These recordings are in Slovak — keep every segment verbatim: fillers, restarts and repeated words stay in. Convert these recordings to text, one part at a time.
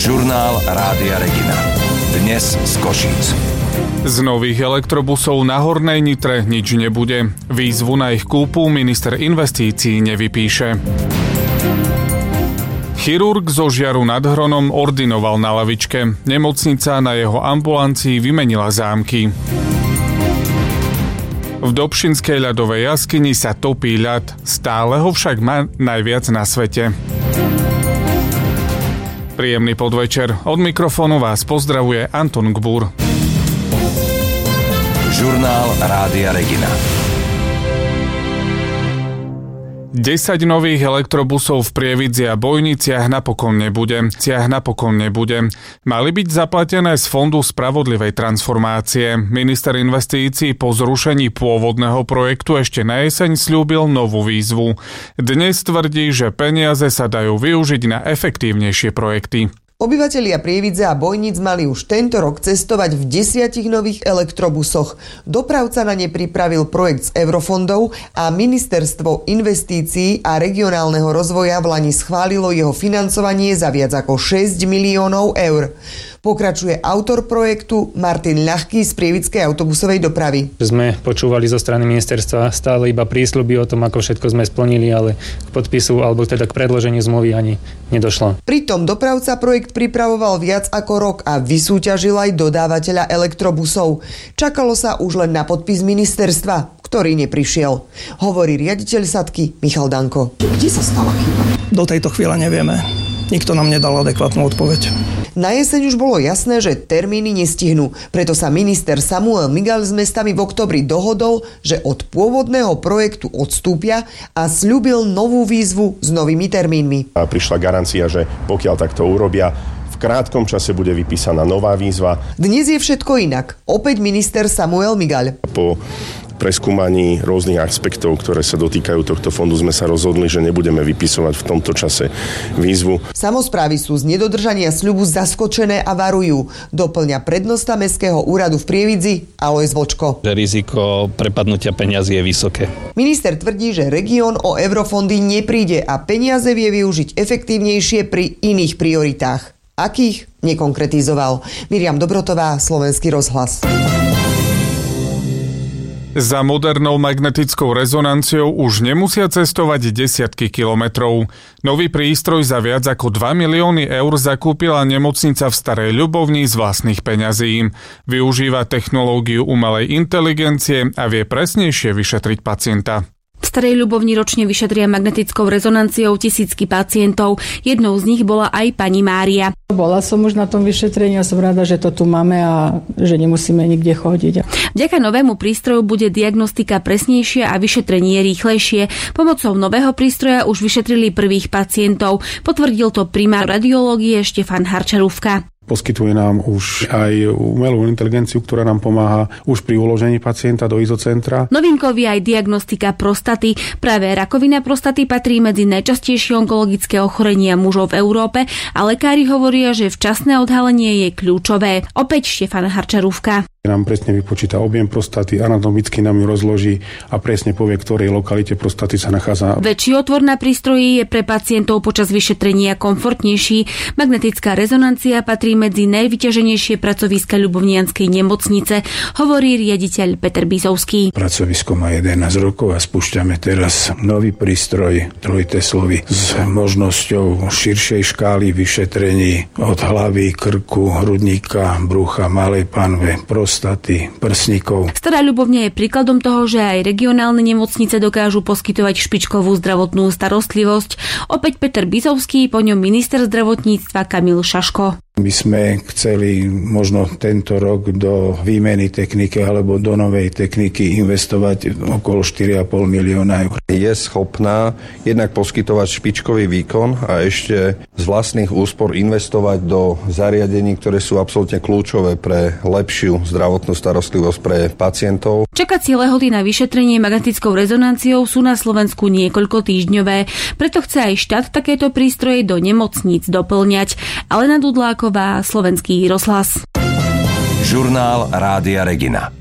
Žurnál Rádia Regina. Dnes z Košíc. Z nových elektrobusov na Hornej Nitre nič nebude. Výzvu na ich kúpu minister investícií nevypíše. Chirurg zo Žiaru nad Hronom ordinoval na lavičke. Nemocnica na jeho ambulancii vymenila zámky. V Dobšinskej ľadovej jaskyni sa topí ľad, stále ho však má najviac na svete. Príjemný podvečer. Od mikrofónu vás pozdravuje Anton Gbúr. Žurnál Rádia Regina. desať nových elektrobusov v Prievidzi a Bojniciach napokon nebude. Ciach napokon nebude. Mali byť zaplatené z Fondu spravodlivej transformácie. Minister investícií po zrušení pôvodného projektu ešte na jeseň sľúbil novú výzvu. Dnes tvrdí, že peniaze sa dajú využiť na efektívnejšie projekty. Obyvatelia Prievidze a Bojnic mali už tento rok cestovať v desiatich nových elektrobusoch. Dopravca na ne pripravil projekt z eurofondov a Ministerstvo investícií a regionálneho rozvoja v lani schválilo jeho financovanie za viac ako šesť miliónov eur. Pokračuje autor projektu Martin Ľahký z prievidskej autobusovej dopravy. Sme počúvali zo strany ministerstva stále iba prísľuby o tom, ako všetko sme splnili, ale k podpisu alebo teda k predloženiu zmluvy ani nedošlo. Pritom dopravca projekt pripravoval viac ako rok a vysúťažil aj dodávateľa elektrobusov. Čakalo sa už len na podpis ministerstva, ktorý neprišiel. Hovorí riaditeľ sadky Michal Danko. Kde sa stala chyba? Do tejto chvíle nevieme. Nikto nám nedal adekvátnu odpoveď. Na jeseň už bolo jasné, že termíny nestihnú. Preto sa minister Samuel Migal s mestami v októbri dohodol, že od pôvodného projektu odstúpia a sľúbil novú výzvu s novými termínmi. A prišla garancia, že pokiaľ takto urobia, v krátkom čase bude vypísaná nová výzva. Dnes je všetko inak. Opäť minister Samuel Migal. Po preskúmaní rôznych aspektov, ktoré sa dotýkajú tohto fondu, sme sa rozhodli, že nebudeme vypisovať v tomto čase výzvu. Samosprávy sú z nedodržania sľubu zaskočené a varujú. Doplňa prednosta Mestského úradu v Prievidzi Alojz Vočko. Riziko prepadnutia peňazí je vysoké. Minister tvrdí, že región o eurofondy nepríde a peniaze vie využiť efektívnejšie pri iných prioritách. Akých? Nekonkretizoval. Miriam Dobrotová, Slovenský rozhlas. Za modernou magnetickou rezonanciou už nemusia cestovať desiatky kilometrov. Nový prístroj za viac ako dva milióny eur zakúpila nemocnica v Starej Ľubovni z vlastných peňazí. Využíva technológiu umelej inteligencie a vie presnejšie vyšetriť pacienta. V Starej Ľubovni ročne vyšetria magnetickou rezonanciou tisícky pacientov. Jednou z nich bola aj pani Mária. Bola som už na tom vyšetrení a som rada, že to tu máme a že nemusíme nikde chodiť. Vďaka novému prístroju bude diagnostika presnejšia a vyšetrenie rýchlejšie. Pomocou nového prístroja už vyšetrili prvých pacientov. Potvrdil to primár radiológie Štefan Harčarúvka. Poskytuje nám už aj umelú inteligenciu, ktorá nám pomáha už pri uložení pacienta do izocentra. Novinkou je aj diagnostika prostaty. Práve rakovina prostaty patrí medzi najčastejšie onkologické ochorenia mužov v Európe a lekári hovoria, že včasné odhalenie je kľúčové. Opäť Štefan Harčarúvka. Nám presne vypočíta objem prostaty, anatomicky nám ju rozloží a presne povie, ktorej lokalite prostaty sa nachádza. Väčší otvor na prístroji je pre pacientov počas vyšetrenia komfortnejší. Magnetická rezonancia patrí medzi najvyťaženejšie pracoviska Ľubovnianskej nemocnice, hovorí riaditeľ Peter Bizovský. Pracovisko má jedenásť rokov a spúšťame teraz nový prístroj trojteslový s možnosťou širšej škály vyšetrení od hlavy, krku, hrudníka, brucha, malej panve, prostaty, prsníkov. Stará Ľubovňa je príkladom toho, že aj regionálne nemocnice dokážu poskytovať špičkovú zdravotnú starostlivosť. Opäť Peter Bizovský, po ňom minister zdravotníctva Kamil Šaško. My sme chceli možno tento rok do výmeny techniky alebo do novej techniky investovať okolo štyri a pol milióna eur. Je schopná jednak poskytovať špičkový výkon a ešte z vlastných úspor investovať do zariadení, ktoré sú absolútne kľúčové pre lepšiu zdravotnú starostlivosť pre pacientov. Čakacie lehoty na vyšetrenie magnetickou rezonanciou sú na Slovensku niekoľko týždňové, preto chce aj štát takéto prístroje do nemocníc doplňať. Alena Dudláková, Slovenský rozhlas. Žurnál Rádia Regina.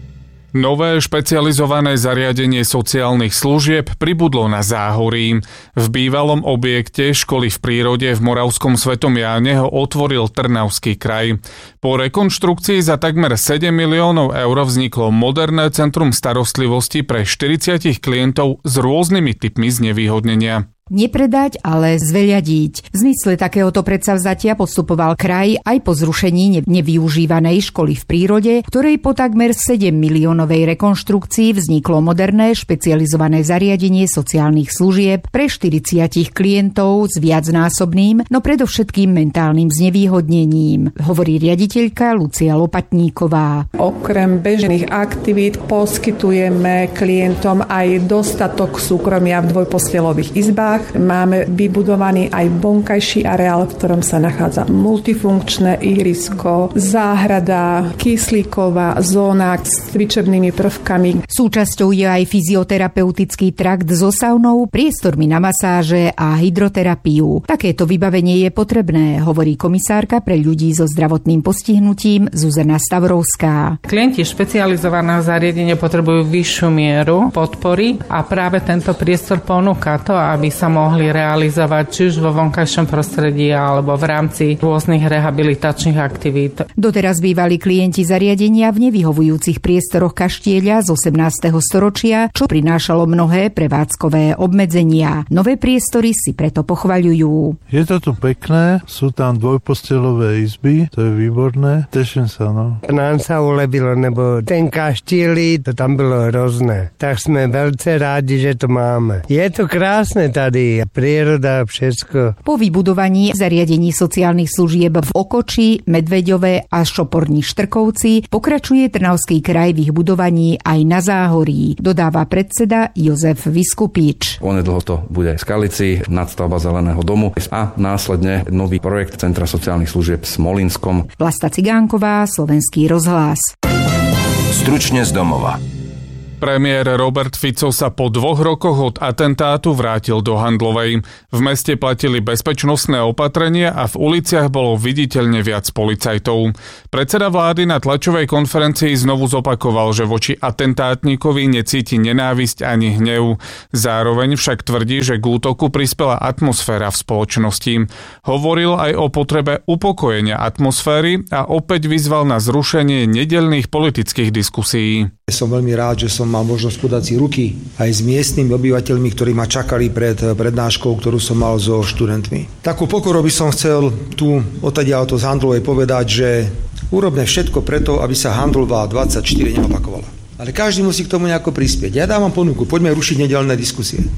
Nové špecializované zariadenie sociálnych služieb pribudlo na Záhorí. V bývalom objekte školy v prírode v Moravskom Svetom Jáne ho otvoril Trnavský kraj. Po rekonštrukcii za takmer sedem miliónov eur vzniklo moderné centrum starostlivosti pre štyridsať klientov s rôznymi typmi znevýhodnenia. Nepredať, ale zveľadiť. V zmysle takéhoto predsavzatia postupoval kraj aj po zrušení nevyužívanej školy v prírode, ktorej po takmer sedem miliónovej rekonštrukcii vzniklo moderné špecializované zariadenie sociálnych služieb pre štyridsať klientov s viacnásobným, no predovšetkým mentálnym znevýhodnením, hovorí riaditeľka Lucia Lopatníková. Okrem bežných aktivít poskytujeme klientom aj dostatok súkromia v dvojpostelových izbách. Máme vybudovaný aj vonkajší areál, v ktorom sa nachádza multifunkčné ihrisko, záhrada, kyslíková zóna s cvičebnými prvkami. Súčasťou je aj fyzioterapeutický trakt so saunou, priestormi na masáže a hydroterapiu. Takéto vybavenie je potrebné, hovorí komisárka pre ľudí so zdravotným postihnutím Zuzana Stavrovská. Klienti špecializovaného zariadenia potrebujú vyššiu mieru podpory a práve tento priestor ponúka to, aby sa mohli realizovať či už vo vonkajšom prostredí alebo v rámci rôznych rehabilitačných aktivít. Doteraz bývali klienti zariadenia v nevyhovujúcich priestoroch kaštieľa z osemnásteho storočia, čo prinášalo mnohé prevádzkové obmedzenia. Nové priestory si preto pochvaľujú. Je to tu pekné, sú tam dvojpostelové izby, to je výborné, teším sa, no. Nám sa ulebilo, nebo ten kaštieľ, to tam bylo hrozné. Tak sme veľce rádi, že to máme. Je to krásne tady. Príroda, všetko. Po vybudovaní zariadení sociálnych služieb v Okoči, Medveďove a Šoporní Štrkovci pokračuje Trnavský kraj v ich budovaní aj na Záhorí, dodáva predseda Jozef Viskupič. Onedlho to bude v Skalici, nadstavba Zeleného domu a následne nový projekt Centra sociálnych služieb v Smolínskom. Vlasta Cigánková, Slovenský rozhlas. Stručne z domova. Premiér Robert Fico sa po dvoch rokoch od atentátu vrátil do Handlovej. V meste platili bezpečnostné opatrenia a v uliciach bolo viditeľne viac policajtov. Predseda vlády na tlačovej konferencii znovu zopakoval, že voči atentátnikovi necíti nenávisť ani hnev. Zároveň však tvrdí, že k útoku prispela atmosféra v spoločnosti. Hovoril aj o potrebe upokojenia atmosféry a opäť vyzval na zrušenie nedeľných politických diskusí. Som veľmi rád, že som mal možnosť podať si ruky aj s miestnymi obyvateľmi, ktorí ma čakali pred prednáškou, ktorú som mal so študentmi. Takú pokoru by som chcel tu odtiaľto z Handlovej povedať, že urobme všetko preto, aby sa Handlová dvadsaťštyri neopakovala. Ale každý musí k tomu nejako prispieť. Ja dávam ponuku, poďme rušiť nedeľné diskusie.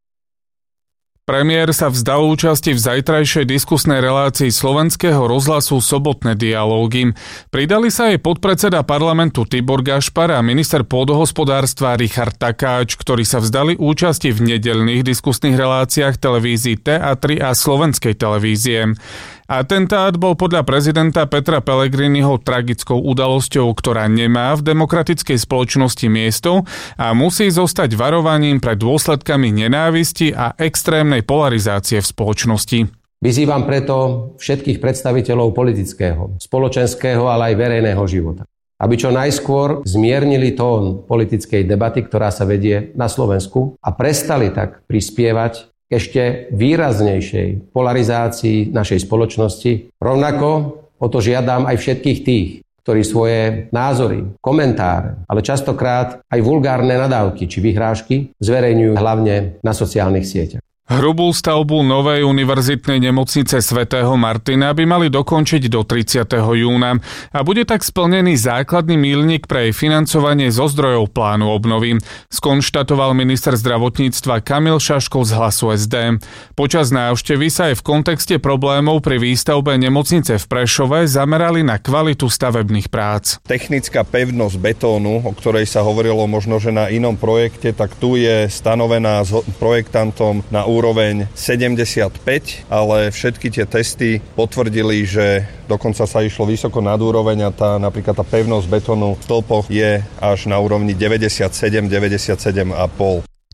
Premiér sa vzdal účasti v zajtrajšej diskusnej relácii Slovenského rozhlasu Sobotné dialógy. Pridali sa aj podpredseda parlamentu Tibor Gašpar a minister pôdohospodárstva Richard Takáč, ktorí sa vzdali účasti v nedeľných diskusných reláciách televízií té á tri a Slovenskej televízie. Atentát bol podľa prezidenta Petra Pellegriniho tragickou udalosťou, ktorá nemá v demokratickej spoločnosti miesto a musí zostať varovaním pred dôsledkami nenávisti a extrémnej polarizácie v spoločnosti. Vyzývam preto všetkých predstaviteľov politického, spoločenského, ale aj verejného života, aby čo najskôr zmiernili tón politickej debaty, ktorá sa vedie na Slovensku a prestali tak prispievať ešte výraznejšej polarizácii našej spoločnosti. Rovnako o to žiadam aj všetkých tých, ktorí svoje názory, komentáre, ale častokrát aj vulgárne nadávky či vyhrážky zverejňujú hlavne na sociálnych sieťach. Hrubú stavbu novej univerzitnej nemocnice svätého Martina by mali dokončiť do tridsiateho júna a bude tak splnený základný míľnik pre jej financovanie zo zdrojov plánu obnovy, skonštatoval minister zdravotníctva Kamil Šaško z Hlasu es dé. Počas návštevy sa aj v kontexte problémov pri výstavbe nemocnice v Prešove zamerali na kvalitu stavebných prác. Technická pevnosť betónu, o ktorej sa hovorilo možno, že na inom projekte, tak tu je stanovená s projektantom na úroveň sedemdesiatpäť, ale všetky tie testy potvrdili, že dokonca sa išlo vysoko nad úroveň a tá, napríklad tá pevnosť betónu v stĺpoch je až na úrovni deväťdesiatsedem deväťdesiatsedem a pol.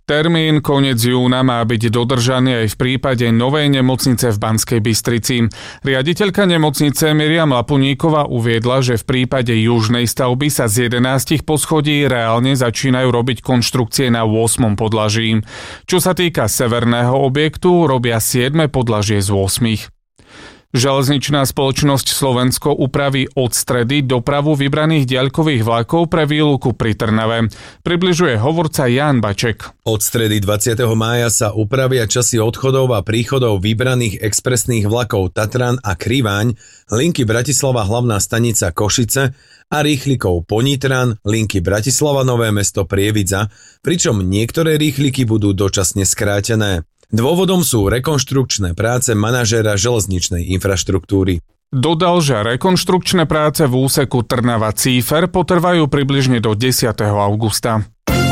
Termín koniec júna má byť dodržaný aj v prípade novej nemocnice v Banskej Bystrici. Riaditeľka nemocnice Miriam Lapuníková uviedla, že v prípade južnej stavby sa z jedenástich poschodí reálne začínajú robiť konštrukcie na ôsmom podlaží. Čo sa týka severného objektu, robia siedme podlažie z ôsmich. Železničná spoločnosť Slovensko upraví od stredy dopravu vybraných diaľkových vlakov pre výluku pri Trnave. Približuje hovorca Ján Baček. Od stredy dvadsiateho mája sa upravia časy odchodov a príchodov vybraných expresných vlakov Tatran a Kriváň, linky Bratislava hlavná stanica Košice a rýchlikov Ponitran, linky Bratislava Nové Mesto Prievidza, pričom niektoré rýchliky budú dočasne skrátené. Dôvodom sú rekonštrukčné práce manažéra železničnej infraštruktúry. Dodal, že rekonštrukčné práce v úseku Trnava-Cífer potrvajú približne do desiateho augusta.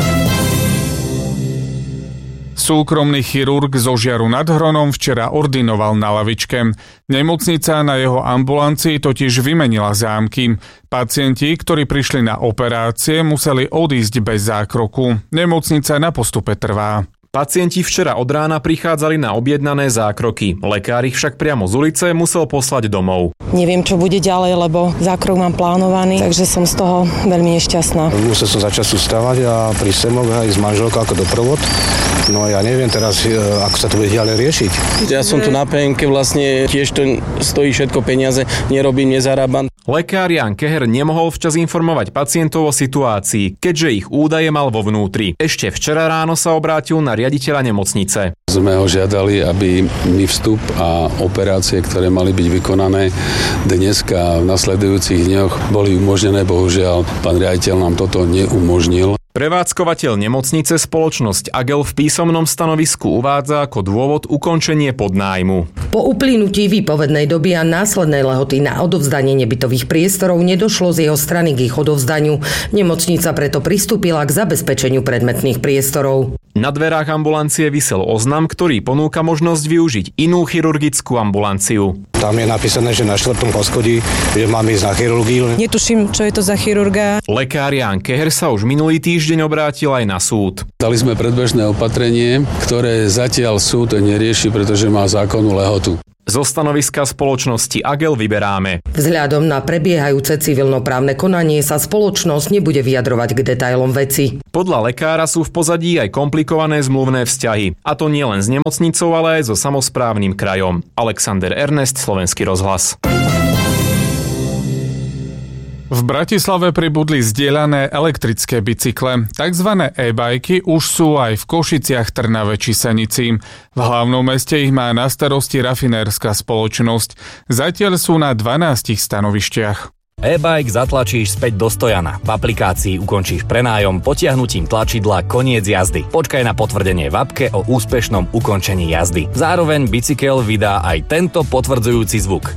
Súkromný chirurg zo Žiaru nad Hronom včera ordinoval na lavičke. Nemocnica na jeho ambulancii totiž vymenila zámky. Pacienti, ktorí prišli na operácie, museli odísť bez zákroku. Nemocnica na postupe trvá. Pacienti včera od rána prichádzali na objednané zákroky. Lekár ich však priamo z ulice musel poslať domov. Neviem, čo bude ďalej, lebo zákrok mám plánovaný, takže som z toho veľmi nešťastná. Musel som začať ustávať a pri semok aj s manželkou ako doprovod. No ja neviem teraz, ako sa to bude ďalej riešiť. Ja som tu na pé emke, vlastne tiež to stojí všetko peniaze, nerobím, nezarábam. Lekár Jan Keher nemohol včas informovať pacientov o situácii, keďže ich údaje mal vo vnútri. Ešte včera ráno sa obrátil na riaditeľa nemocnice. Sme ho žiadali, aby mi vstup a operácie, ktoré mali byť vykonané dneska v nasledujúcich dňoch, boli umožnené. Bohužiaľ, pán riaditeľ nám toto neumožnil. Prevádzkovateľ nemocnice spoločnosť Agel v písomnom stanovisku uvádza ako dôvod ukončenie podnájmu. Po uplynutí výpovednej doby a následnej lehoty na odovzdanie nebytových priestorov nedošlo z jeho strany k ich odovzdaniu. Nemocnica preto pristúpila k zabezpečeniu predmetných priestorov. Na dverách ambulancie visel oznam, ktorý ponúka možnosť využiť inú chirurgickú ambulanciu. Tam je napísané, že na štvrtom poschodí, že mám ísť na chirurgiu. Netuším, čo je to za chirurga. Lekár Jan Keher sa už minulý týždeň obrátil aj na súd. Dali sme predbežné opatrenie, ktoré zatiaľ súd nerieši, pretože má zákonnú lehotu. Zo stanoviska spoločnosti Agel vyberáme. Vzhľadom na prebiehajúce civilnoprávne konanie sa spoločnosť nebude vyjadrovať k detailom veci. Podľa lekára sú v pozadí aj komplikované zmluvné vzťahy. A to nielen s nemocnicou, ale aj so samosprávnym krajom. Alexander Ernest, Slovenský rozhlas. V Bratislave pribudli zdieľané elektrické bicykle. Takzvané e-bajky už sú aj v Košiciach, Trnave či Senici. V hlavnom meste ich má na starosti rafinérska spoločnosť. Zatiaľ sú na dvanástich stanovištiach. E-bike zatlačíš späť do stojana. V aplikácii ukončíš prenájom potiahnutím tlačidla koniec jazdy. Počkaj na potvrdenie v appke o úspešnom ukončení jazdy. Zároveň bicykel vydá aj tento potvrdzujúci zvuk.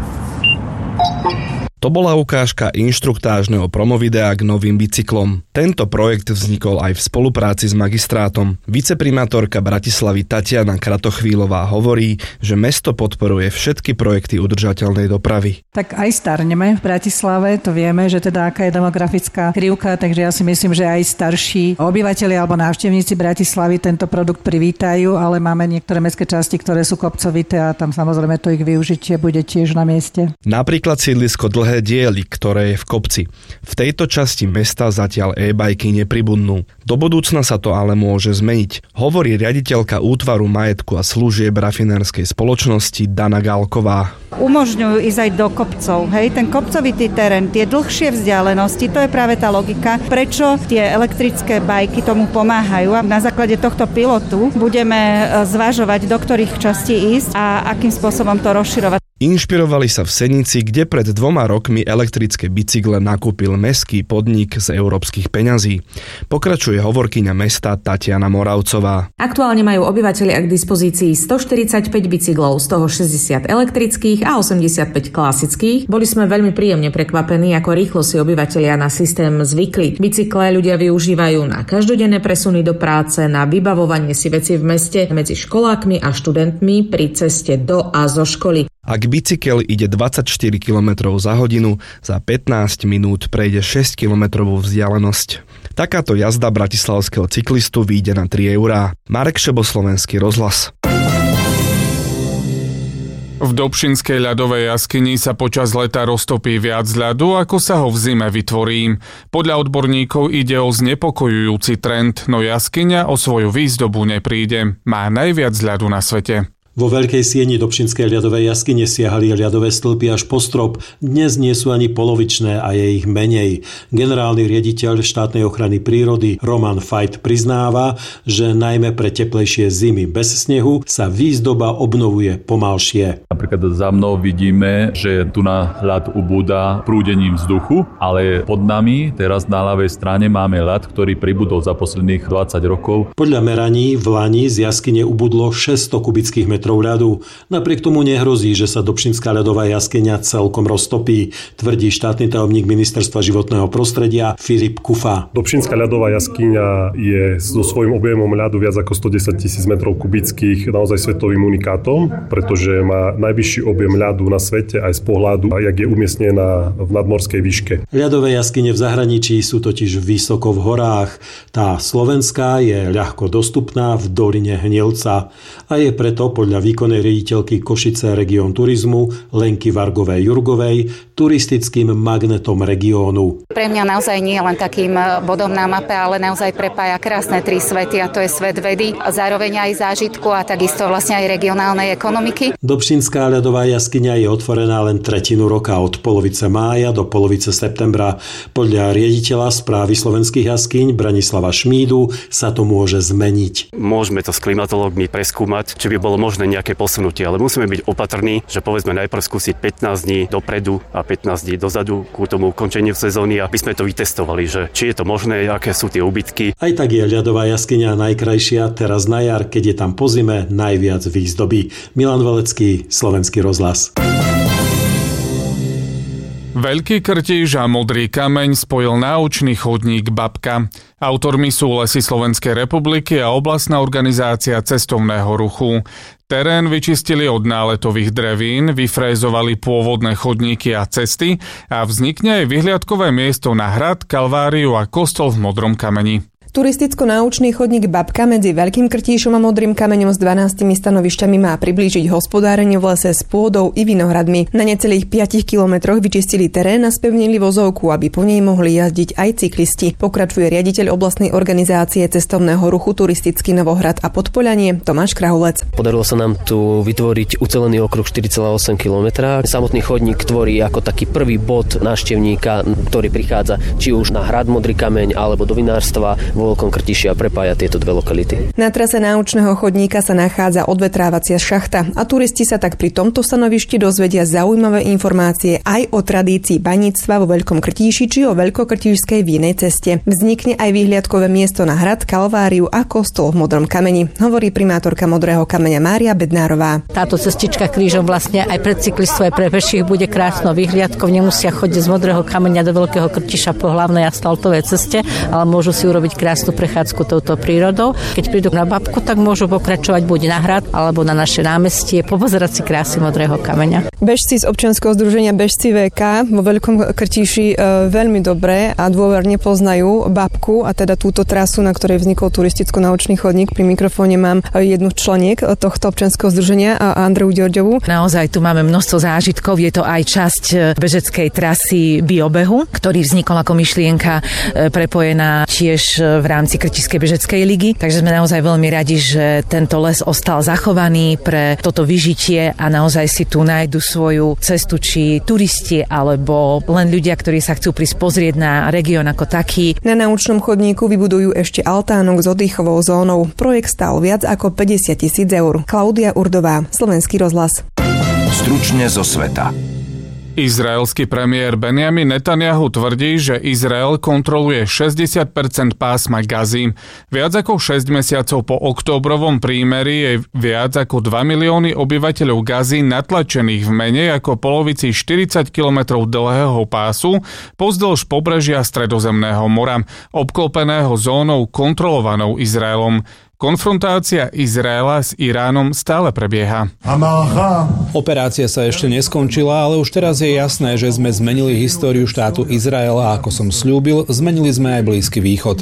To bola ukážka inštruktážneho promovidea k novým bicyklom. Tento projekt vznikol aj v spolupráci s magistrátom. Viceprimátorka Bratislavy Tatiana Kratochvílová hovorí, že mesto podporuje všetky projekty udržateľnej dopravy. Tak aj starneme v Bratislave, to vieme, že teda aká je demografická krivka, takže ja si myslím, že aj starší obyvatelia alebo návštevníci Bratislavy tento produkt privítajú, ale máme niektoré mestské časti, ktoré sú kopcovité a tam samozrejme to ich využitie bude tiež na mieste. Napríklad sídlisko Dlhé diely, ktoré je v kopci. V tejto časti mesta zatiaľ e-bajky nepribudnú. Do budúcna sa to ale môže zmeniť, hovorí riaditeľka útvaru majetku a služieb rafinérskej spoločnosti Dana Gálková. Umožňujú ísť aj do kopcov. Hej, ten kopcovitý terén, tie dlhšie vzdialenosti, to je práve tá logika, prečo tie elektrické bajky tomu pomáhajú a na základe tohto pilotu budeme zvažovať, do ktorých častí ísť a akým spôsobom to rozširovať. Inšpirovali sa v Senici, kde pred dvoma rokmi elektrické bicykle nakúpil mestský podnik z európskych peňazí. Pokračuje hovorkyňa mesta Tatiana Moravcová. Aktuálne majú obyvatelia k dispozícii stoštyridsaťpäť bicyklov, z toho šesťdesiat elektrických a osemdesiatpäť klasických. Boli sme veľmi príjemne prekvapení, ako rýchlo si obyvatelia na systém zvykli. Bicykle ľudia využívajú na každodenné presuny do práce, na vybavovanie si vecí v meste, medzi školákmi a študentmi pri ceste do a zo školy. Ak bicykel ide dvadsaťštyri kilometrov za hodinu, za pätnásť minút prejde šesť kilometrovú vzdialenosť. Takáto jazda bratislavského cyklistu vyjde na tri eurá. Marek Šebo, Slovenský rozhlas. V Dobšinskej ľadovej jaskyni sa počas leta roztopí viac ľadu, ako sa ho v zime vytvorí. Podľa odborníkov ide o znepokojujúci trend, no jaskyňa o svoju výzdobu nepríde. Má najviac ľadu na svete. Vo veľkej sieni Dobšinskej ľadovej jaskyne siahali ľadové stĺpy až po strop. Dnes nie sú ani polovičné a je ich menej. Generálny riaditeľ štátnej ochrany prírody Roman Fajt priznáva, že najmä pre teplejšie zimy bez snehu sa výzdoba obnovuje pomalšie. Napríklad za mnou vidíme, že tu na ľad ubúda prúdením vzduchu, ale pod nami teraz na ľavej strane máme ľad, ktorý pribudol za posledných dvadsať rokov. Podľa meraní v lani z jaskyne ubudlo šesťsto kubických metrov ľadu. Napriek tomu nehrozí, že sa Dobšinská ľadová jaskyňa celkom roztopí, tvrdí štátny tajomník Ministerstva životného prostredia Filip Kufa. Dobšinská ľadová jaskyňa je so svojím objemom ľadu viac ako stodesať tisíc metrov kubických naozaj svetovým unikátom, pretože má najvyšší objem ľadu na svete aj z pohľadu, jak je umiestnená v nadmorskej výške. Ľadové jaskyne v zahraničí sú totiž vysoko v horách. Tá slovenská je ľahko dostupná v doline Hnilca a je preto podľa výkonnej riaditeľky Košice Región turizmu Lenky Vargovej-Jurgovej turistickým magnetom regiónu. Pre mňa naozaj nie len takým bodom na mape, ale naozaj prepája krásne tri svety, a to je svet vedy a zároveň aj zážitku a takisto vlastne aj regionálnej ekonomiky. Dobšinská ľadová jaskyňa je otvorená len tretinu roka od polovice mája do polovice septembra. Podľa riaditeľa správy slovenských jaskyň Branislava Šmídu sa to môže zmeniť. Môžeme to s klimatológmi preskúmať, či by bolo možné nejaké posunutie, ale musíme byť opatrní, že povedzme najprv skúsiť pätnásť dní dopredu a pätnásť dní dozadu ku tomu ukončeniu sezóny, aby sme to vytestovali, že či je to možné, aké sú tie úbytky. Aj tak je ľadová jaskyňa najkrajšia teraz na jar, keď je tam po zime najviac výzdoby. Milan Velecký, Slovenský rozhlas. Veľký Krtíš a Modrý kameň spojil náučný chodník Babka. Autormi sú Lesy Slovenskej republiky a oblastná organizácia cestovného ruchu. Terén vyčistili od náletových drevín, vyfrézovali pôvodné chodníky a cesty a vznikne aj vyhliadkové miesto na hrad, Kalváriu a kostol v Modrom kameni. Turisticko-náučný chodník Babka medzi Veľkým Krtíšom a Modrým kameňom s dvanástimi stanovišťami má priblížiť hospodárenie v lese s pôdou i vinohradmi. Na necelých piatich kilometroch vyčistili terén a spevnili vozovku, aby po nej mohli jazdiť aj cyklisti. Pokračuje riaditeľ oblastnej organizácie cestovného ruchu Turistický Novohrad a Podpoľanie Tomáš Krahulec. Podarilo sa nám tu vytvoriť ucelený okruh štyri celé osem kilometra. Samotný chodník tvorí ako taký prvý bod návštevníka, ktorý prichádza či už na hrad Modrý kameň alebo do vinárstva vo Veľkom Krtíši a prepája tieto dve lokality. Na trase náučného chodníka sa nachádza odvetrávacia šachta a turisti sa tak pri tomto stanovišti dozvedia zaujímavé informácie aj o tradícii baníctva vo Veľkom Krtíši či o veľkokrtíšskej vínej ceste. Vznikne aj výhliadkové miesto na hrad, Kalváriu a kostol v Modrom kameni, hovorí primátorka Modrého kameňa Mária Bednárová. Táto cestička krížom vlastne aj pre cyklistov, aj pre peších bude krásnou výhliadkou. Nemusia chodiť z Modrého kameňa do Veľkého Krtíša po hlavnej asfaltovej ceste, ale môžu si urobiť krásnu prechádzku touto prírodou. Keď prídu na Babku, tak môžu pokračovať buď na hrad, alebo na naše námestie, popozerať si krásy Modrého kameňa. Bežci z občianskeho združenia Bežci vé ká vo Veľkom Krtíši e, veľmi dobre a dôverne poznajú Babku a teda túto trasu, na ktorej vznikol turisticko-naučný chodník. Pri mikrofóne mám jednu členiek tohto občianskeho združenia, Andreu Ďorďovú. Naozaj tu máme množstvo zážitkov. Je to aj časť bežeckej trasy biobehu, ktorý vznikol ako myšlienka prepojená tiež v rámci Krtíšskej bežeckej ligy. Takže sme naozaj veľmi radi, že tento les ostal zachovaný pre toto vyžitie a naozaj si tu nájdu svoju cestu, či turisti alebo len ľudia, ktorí sa chcú prísť pozrieť na región ako taký. Na náučnom chodníku vybudujú ešte altánok s oddychovou zónou. Projekt stál viac ako päťdesiat tisíc eur. Klaudia Urdová, Slovenský rozhlas. Stručne zo sveta. Izraelský premiér Benjamin Netanjahu tvrdí, že Izrael kontroluje šesťdesiat percent pásma Gazy. Viac ako šesť mesiacov po októbrovom prímeri je viac ako dva milióny obyvateľov Gazy natlačených v menej ako polovici štyridsať kilometrov dlhého pásu pozdĺž pobrežia Stredozemného mora, obklopeného zónou kontrolovanou Izraelom. Konfrontácia Izraela s Iránom stále prebieha. Operácia sa ešte neskončila, ale už teraz je jasné, že sme zmenili históriu štátu Izraela a ako som sľúbil, zmenili sme aj Blízky východ.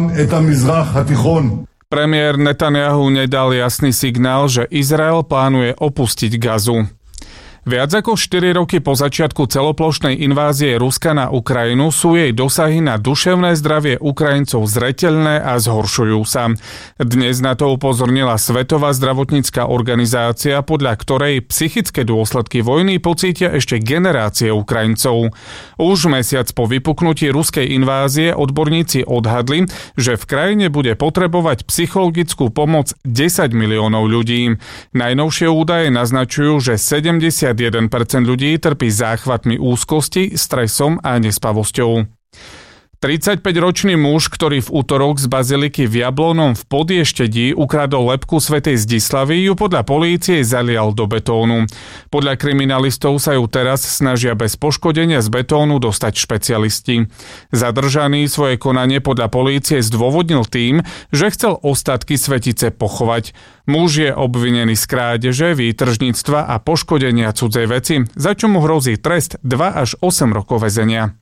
Premiér Netanjahu nedal jasný signál, že Izrael plánuje opustiť Gazu. Viac ako štyri roky po začiatku celoplošnej invázie Ruska na Ukrajinu sú jej dosahy na duševné zdravie Ukrajincov zreteľné a zhoršujú sa. Dnes na to upozornila Svetová zdravotnícka organizácia, podľa ktorej psychické dôsledky vojny pocítia ešte generácie Ukrajincov. Už mesiac po vypuknutí ruskej invázie odborníci odhadli, že v krajine bude potrebovať psychologickú pomoc desať miliónov ľudí. Najnovšie údaje naznačujú, že sedemdesiatjeden percent ľudí trpí záchvatmi úzkosti, stresom a nespavosťou. tridsaťpäťročný muž, ktorý v utorok z baziliky v Jablónom v Podještedí ukradol lebku svätej Zdislavy, ju podľa polície zalial do betónu. Podľa kriminalistov sa ju teraz snažia bez poškodenia z betónu dostať špecialisti. Zadržaný svoje konanie podľa polície zdôvodnil tým, že chcel ostatky svetice pochovať. Muž je obvinený z krádeže, výtržníctva a poškodenia cudzej veci, za čo mu hrozí trest dva až osem rokov väzenia.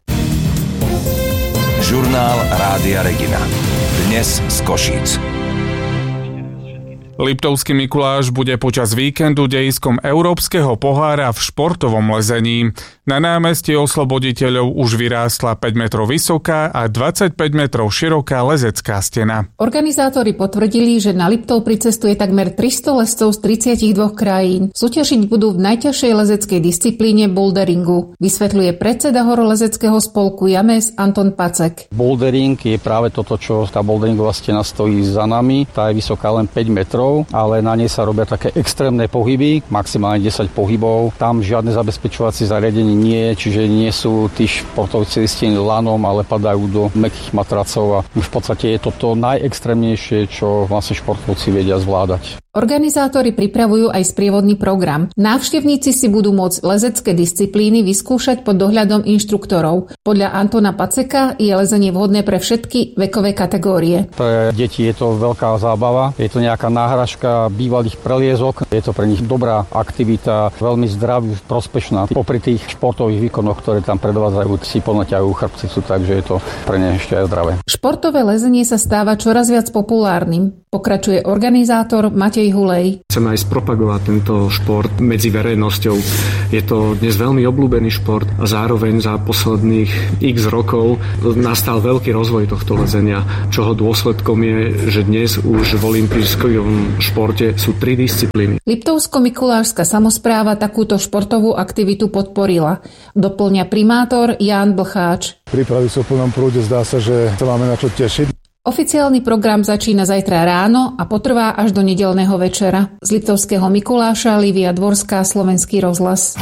Žurnál Rádia Regina. Dnes z Košíc. Liptovský Mikuláš bude počas víkendu dejiskom Európskeho pohára v športovom lezení. Na námestí Osloboditeľov už vyrástla päť metrov vysoká a dvadsaťpäť metrov široká lezecká stena. Organizátori potvrdili, že na Liptov pricestuje takmer tristo lezcov z tridsaťdva krajín. Súťažiť budú v najťažšej lezeckej disciplíne boulderingu, vysvetľuje predseda horolezeckého spolku James Anton Pacek. Bouldering je práve toto, čo tá boulderingová stena stojí za nami. Tá je vysoká len päť metrov, ale na nej sa robia také extrémne pohyby, maximálne desať pohybov. Tam žiadne zabezpečovacie zariadenie nie, čiže nie sú tí športovci listení lanom, ale padajú do mäkkých matracov a v podstate je to to najextrémnejšie, čo vlastne športovci vedia zvládať. Organizátori pripravujú aj sprievodný program. Návštevníci si budú môcť lezecké disciplíny vyskúšať pod dohľadom inštruktorov. Podľa Antona Paceka je lezenie vhodné pre všetky vekové kategórie. Pre deti je to veľká zábava, je to nejaká náhražka bývalých preliezok, je to pre nich dobrá aktivita, veľmi zdravá, prospešná. Popri tých športových výkonoch, ktoré tam predvádzajú, si ponaťajú chrbcicu, takže je to pre ne ešte aj zdravé. Športové lezenie sa stáva čoraz viac populárnym, pokračuje organizátor Matej Hulej. Chceme aj spropagovať tento šport medzi verejnosťou. Je to dnes veľmi obľúbený šport a zároveň za posledných x rokov nastal veľký rozvoj tohto lezenia, čoho dôsledkom je, že dnes už v olympijskom športe sú tri disciplíny. Liptovsko-Mikulášska samospráva takúto športovú aktivitu podporila. Doplňa primátor Ján Blcháč. Prípravy sú v plnom prúde, zdá sa, že sa máme na čo tešiť. Oficiálny program začína zajtra ráno a potrvá až do nedeľného večera. Z Liptovského Mikuláša Lívia Dvorská, Slovenský rozhlas.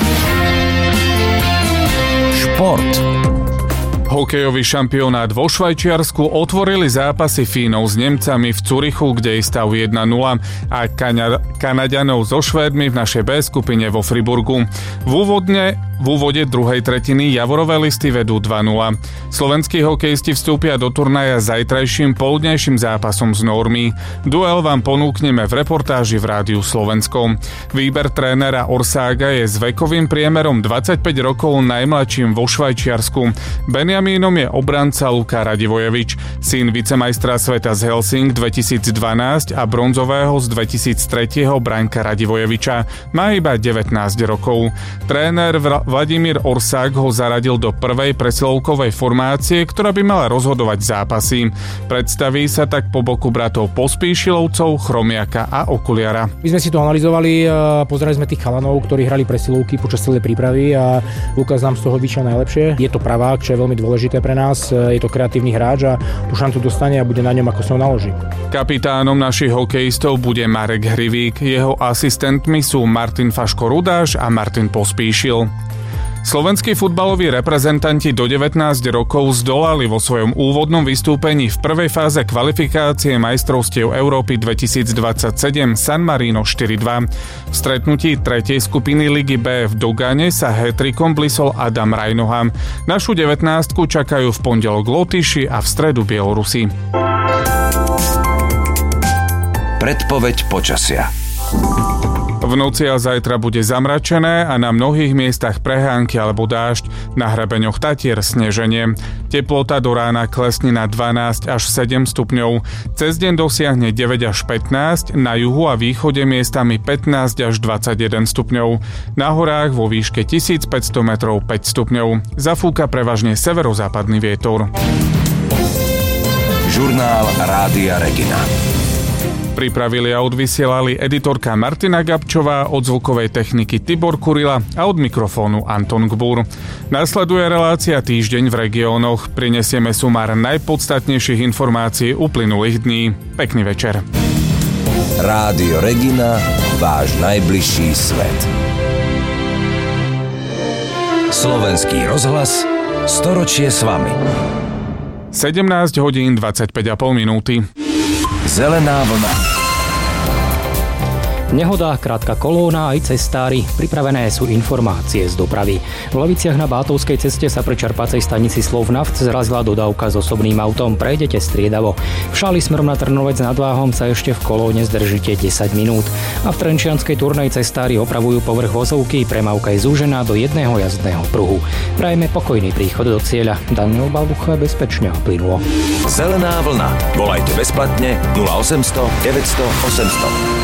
Šport. Hokejový šampionát vo Švajčiarsku otvorili zápasy Fínov s Nemcami v Curichu, kde je stav jeden nula, a Kana- Kanaďanov so Švédmi v našej B skupine vo Friburgu. V úvodne V úvode druhej tretiny Javorové listy vedú dva nula. Slovenskí hokejisti vstúpia do turnaja zajtrajším poludnejším zápasom z Normy. Duel vám ponúkneme v reportáži v Rádiu Slovensko. Výber trénera Orsága je s vekovým priemerom dvadsaťpäť rokov najmladším vo Švajčiarsku. Benjamínom je obranca Luka Radivojevič, syn vicemajstra sveta z Helsing dvetisícdvanásť a bronzového z dvetisíctri Branka Radivojeviča. Má iba devätnásť rokov. Tréner Vladimír Orsák ho zaradil do prvej presilovkovej formácie, ktorá by mala rozhodovať zápasy. Predstaví sa tak po boku bratov Pospíšilovcov, Chromiaka a Okuliara. My sme si to analyzovali, pozerali sme tých chalanov, ktorí hrali presilovky počas celej prípravy a Lukáš nám z toho vyšiel najlepšie. Je to pravák, čo je veľmi dôležité pre nás, je to kreatívny hráč a tú šancu dostane a bude na ňom, ako sa ho naloží. Kapitánom našich hokejistov bude Marek Hrivík, jeho asistentmi sú Martin Faško-Rudáš a Martin Pospíšil. Slovenskí futbaloví reprezentanti do devätnásť rokov zdolali vo svojom úvodnom vystúpení v prvej fáze kvalifikácie majstrovstiev Európy dvetisícdvadsaťsedem San Marino štyri dva. V stretnutí tretej skupiny Ligy B v Dogane sa hat-trickom blisol Adam Rajnoha. Našu devätnástku čakajú v pondelok Lotyši a v stredu Bielorusi. Predpoveď počasia. V noci a zajtra bude zamračené a na mnohých miestach prehánky alebo dážď, na hrebeňoch Tatier sneženie. Teplota do rána klesne na dvanásť až sedem stupňov. Cez deň dosiahne deväť až pätnásť, na juhu a východe miestami pätnásť až dvadsaťjeden stupňov. Na horách vo výške tisícpäťsto metrov päť stupňov. Zafúka prevažne severozápadný vietor. Žurnál Rádia Regina. Pripravili a odvysielali editorka Martina Gabčová, od zvukovej techniky Tibor Kurila a od mikrofónu Anton Gbur. Nasleduje relácia Týždeň v regiónoch. Prinesieme sumár najpodstatnejších informácií uplynulých dní. Pekný večer. Rádio Regina, váš najbližší svet. Slovenský rozhlas, storočie s vami. sedemnásť hodín dvadsaťpäť a pol minúty. Zelená vlna. Nehoda, krátka kolóna aj cestári. Pripravené sú informácie z dopravy. V Leviciach na Bátovskej ceste sa pri čerpacej stanici Slovnaft zrazila dodávka s osobným autom. Prejdete striedavo. V Šáli smerom na Trnovec nad Váhom sa ešte v kolóne zdržíte desať minút. A v Trenčianskej turnej cestári opravujú povrch vozovky. Premávka je zúžená do jedného jazdného pruhu. Prajeme pokojný príchod do cieľa. Daniel Balbucha bezpečne a plynulo. Zelená vlna. Volajte bezplatne nula osemsto deväťsto osemsto.